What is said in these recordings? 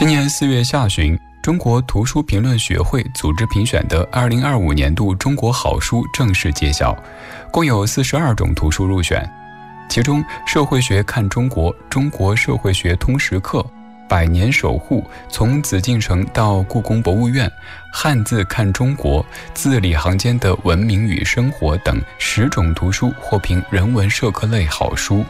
今年4月下旬，中国图书评论学会组织评选的2025年度中国好书正式揭晓，共有42种图书入选，其中《社会学看中国》《中国社会学通识课》《百年守护》从紫禁城到故宫博物院，《汉字看中国》《字里行间的文明与生活》等10种图书获评人文社科类好书。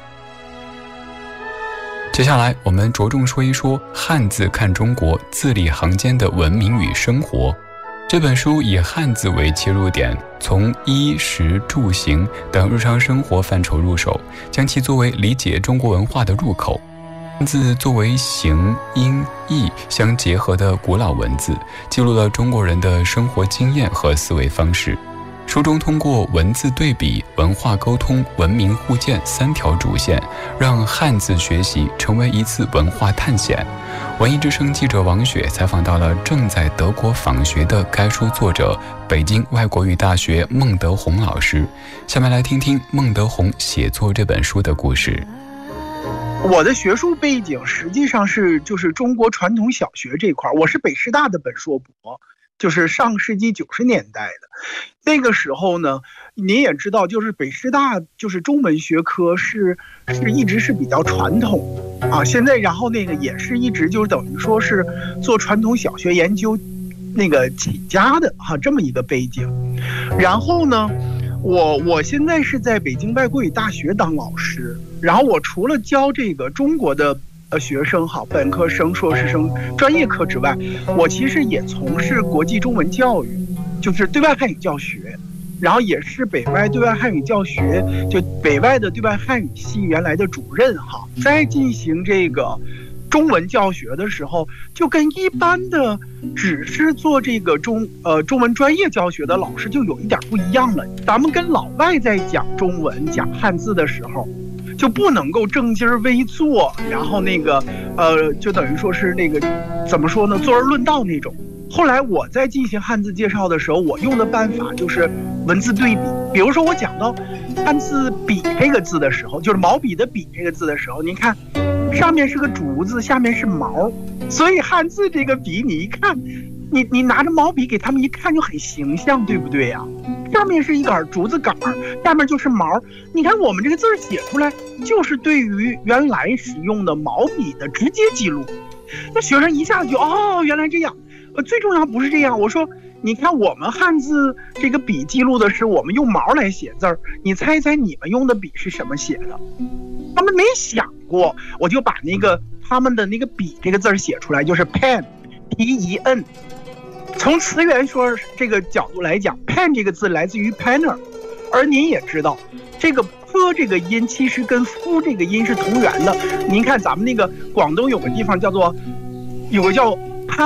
接下来我们着重说一说《汉字看中国》字里行间的文明与生活。这本书以汉字为切入点，从衣食住行等日常生活范畴入手，将其作为理解中国文化的入口。汉字作为形、音、义相结合的古老文字，记录了中国人的生活经验和思维方式。书中通过文字对比、文化沟通、文明互鉴3条主线，让汉字学习成为一次文化探险。文艺之声记者王雪采访到了正在德国访学的该书作者，北京外国语大学孟德红老师。下面来听听孟德红写作这本书的故事。 我的学术背景实际上是就是中国传统小学这块，我是北师大的本硕博，就是上世纪90年代的。那个时候呢，您也知道，就是北师大就是中文学科是一直是比较传统啊。现在然后那个也是一直就等于说是做传统小学研究那个起家的哈，这么一个背景。然后呢，我现在是在北京外国语大学当老师，然后我除了教这个中国的学生好，本科生、硕士生专业课之外，我其实也从事国际中文教育，就是对外汉语教学，然后也是北外对外汉语教学，就北外的对外汉语系原来的主任哈，在进行这个中文教学的时候，就跟一般的只是做这个中文专业教学的老师就有一点不一样了。咱们跟老外在讲中文、讲汉字的时候，就不能够正襟危坐，然后那个就等于说是那个怎么说呢，坐而论道那种。后来我在进行汉字介绍的时候，我用的办法就是文字对比。比如说我讲到汉字笔这个字的时候，就是毛笔的笔这个字的时候，您看上面是个竹字，下面是毛，所以汉字这个笔你一看，你拿着毛笔给他们一看就很形象，对不对呀？上面是一杆竹子杆，下面就是毛。你看我们这个字写出来，就是对于原来使用的毛笔的直接记录。那学生一下就原来这样。最重要不是这样，我说你看我们汉字这个笔记录的是我们用毛来写字儿，你猜一猜你们用的笔是什么写的？他们没想过，我就把那个他们的那个笔这个字儿写出来，就是 pen P-E-N。从词源说这个角度来讲， pen 这个字来自于 penner， 而您也知道这个 p 这个音其实跟夫这个音是同源的。您看咱们那个广东有个地方有个叫